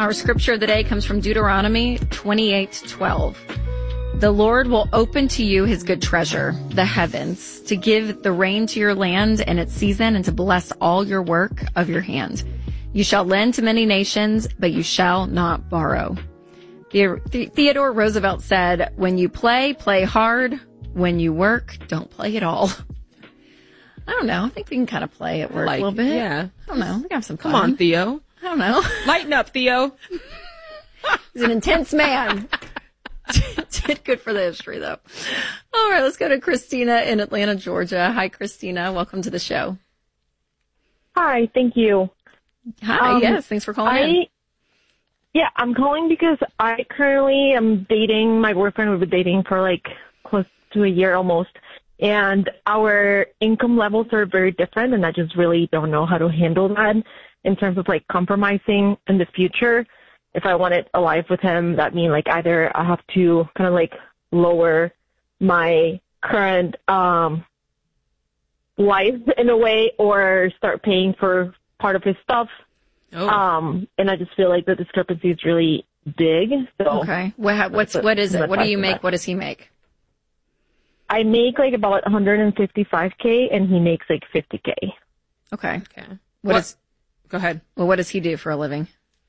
Our scripture of the day comes from Deuteronomy 28:12. The Lord will open to you his good treasure, the heavens, to give the rain to your land in its season and to bless all your work of your hand. You shall lend to many nations, but you shall not borrow. Theodore Roosevelt said, when you play, play hard. When you work, don't play at all. I don't know. I think we can kind of play at work a little bit. Yeah. I don't know. We can have some fun. Come on, Theo. I don't know. Lighten up, Theo. He's an intense man. Did good for the history, though. All right, let's go to Christina in Atlanta, Georgia. Hi, Christina. Welcome to the show. Hi, thank you. Hi, yes, thanks for calling in. Yeah, I'm calling because I currently am dating my boyfriend. We've been dating for like close to a year almost. And our income levels are very different, and I just really don't know how to handle that in terms of like compromising in the future. If I wanted a life with him, that means like either I have to kind of like lower my current life in a way or start paying for part of his stuff. Oh. And I just feel like the discrepancy is really big. So Okay. What is it? What do you make? What does he make? I make like about $155K and he makes like $50K. Okay. Go ahead. Well, what does he do for a living?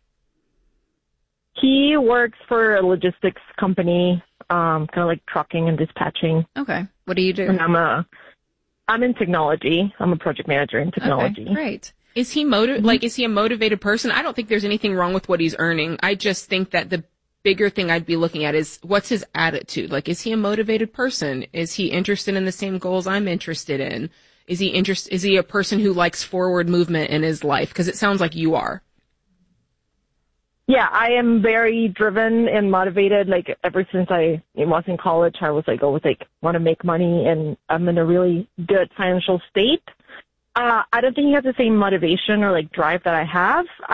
He works for a logistics company, kind of like trucking and dispatching. Okay. What do you do? And I'm in technology. I'm a project manager in technology. Okay, great. Is he is he a motivated person? I don't think there's anything wrong with what he's earning. I just think that the bigger thing I'd be looking at is what's his attitude? Like, is he a motivated person? Is he interested in the same goals I'm interested in? Is he a person who likes forward movement in his life? Because it sounds like you are. Yeah, I am very driven and motivated. Like ever since I was in college, I was like always like want to make money, and I'm in a really good financial state. I don't think he has the same motivation or like drive that I have.